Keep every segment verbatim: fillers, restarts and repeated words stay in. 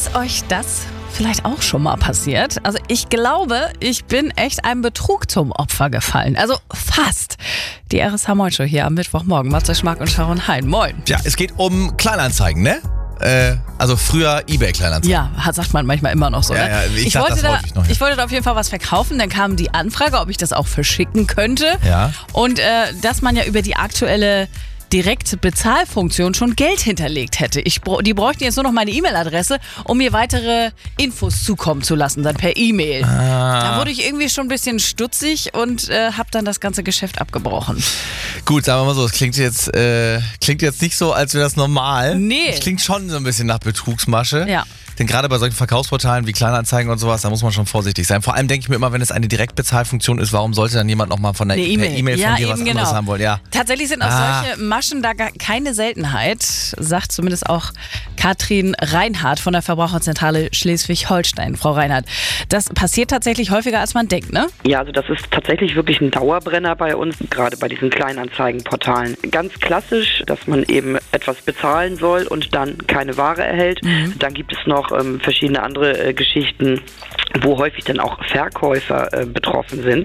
Ist euch das vielleicht auch schon mal passiert? Also ich glaube, ich bin echt einem Betrug zum Opfer gefallen. Also fast. Die R S H Moin Show hier am Mittwochmorgen. Matze Schmack und Sharon Hein. Moin. Ja, es geht um Kleinanzeigen, ne? Äh, also früher eBay-Kleinanzeigen. Ja, sagt man manchmal immer noch so. Ja, Ne? ja, ich ich, sag wollte das da, häufig noch, ja. ich wollte da auf jeden Fall was verkaufen. Dann kam die Anfrage, ob ich das auch verschicken könnte. Ja. Und äh, dass man ja über die aktuelle Direktbezahlfunktion schon Geld hinterlegt hätte. Ich, die bräuchten jetzt nur noch meine E-Mail-Adresse, um mir weitere Infos zukommen zu lassen, dann per E-Mail. Ah. Da wurde ich irgendwie schon ein bisschen stutzig und äh, habe dann das ganze Geschäft abgebrochen. Gut, sagen wir mal so, es klingt jetzt, äh, klingt jetzt nicht so, als wäre das normal. Nee. Es klingt schon so ein bisschen nach Betrugsmasche. Ja. Denn gerade bei solchen Verkaufsportalen wie Kleinanzeigen und sowas, da muss man schon vorsichtig sein. Vor allem denke ich mir immer, wenn es eine Direktbezahlfunktion ist, warum sollte dann jemand nochmal von der Eine E-Mail E-Mail. von Ja, dir was eben anderes genau. haben wollen? Ja. Tatsächlich sind auch Ah. solche Maschen da gar keine Seltenheit, sagt zumindest auch Katrin Reinhardt von der Verbraucherzentrale Schleswig-Holstein. Frau Reinhardt, das passiert tatsächlich häufiger, als man denkt, ne? Ja, also das ist tatsächlich wirklich ein Dauerbrenner bei uns, gerade bei diesen Kleinanzeigenportalen. Ganz klassisch, dass man eben etwas bezahlen soll und dann keine Ware erhält. Mhm. Dann gibt es noch ähm, verschiedene andere äh, Geschichten, wo häufig dann auch Verkäufer äh, betroffen sind.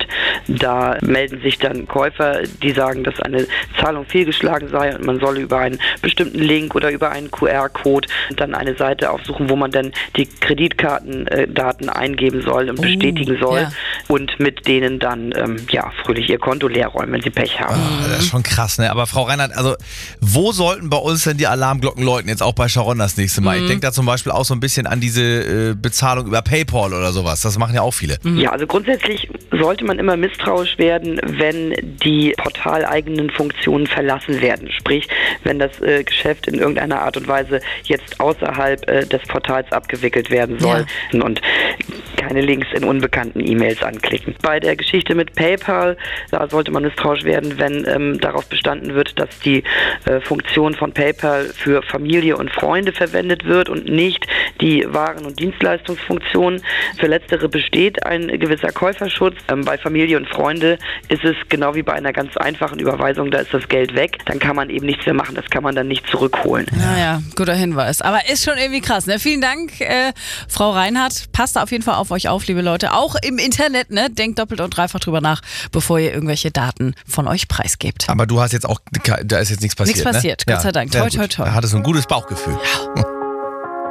Da melden sich dann Käufer, die sagen, dass eine Zahlung fehlgeschlagen sei und man solle über einen bestimmten Link oder über einen Q R-Code dann eine Seite aufsuchen, wo man dann die Kreditkartendaten äh, eingeben soll und Oh, bestätigen soll ja. und mit denen dann ähm, ja fröhlich ihr Konto leer räumen, wenn sie Pech haben. Oh, das ist schon krass, ne? Aber Frau Reinhardt, also wo sollten bei uns denn die Alarmglocken läuten? Jetzt auch bei Sharon das nächste Mal. Mhm. Ich denke da zum Beispiel auch so ein bisschen an diese äh, Bezahlung über PayPal oder sowas. Das machen ja auch viele. Mhm. Ja, also grundsätzlich sollte man immer misstrauisch werden, wenn die portaleigenen Funktionen verlassen werden. Sprich, wenn das äh, Geschäft in irgendeiner Art und Weise jetzt außerhalb äh, des Portals abgewickelt werden soll Ja. und keine Links in unbekannten E-Mails anklicken. Bei der Geschichte mit PayPal, da sollte man misstrauisch werden, wenn ähm, darauf bestanden wird, dass die äh, Funktion von PayPal für Familie und Freunde verwendet wird und nicht die Waren- und Dienstleistungsfunktion. Für letztere besteht ein gewisser Käuferschutz. Ähm, bei Familie und Freunde ist es genau wie bei einer ganz einfachen Überweisung, da ist das Geld weg, dann kann man eben nichts mehr machen, das kann man dann nicht zurückholen. Naja, guter Hinweis. Aber ist schon irgendwie krass, ne? Vielen Dank, äh, Frau Reinhardt. Passt da auf jeden Fall auf euch auf, liebe Leute. Auch im Internet, ne? Denkt doppelt und dreifach drüber nach, bevor ihr irgendwelche Daten von euch preisgebt. Aber du hast jetzt auch, da ist jetzt nichts passiert. Nichts passiert, ne? Gott sei Dank. Toi, toi, toi. Da hattest du ein gutes Bauchgefühl. Ja.